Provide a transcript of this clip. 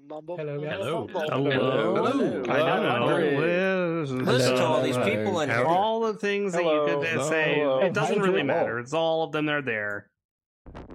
Mumble. Hello, guys. Hello. Hello. I don't know. Listen to all these people in here. All the things that you could say. Hello. It doesn't Hi, really Joe. matter. It's all of them. They're there.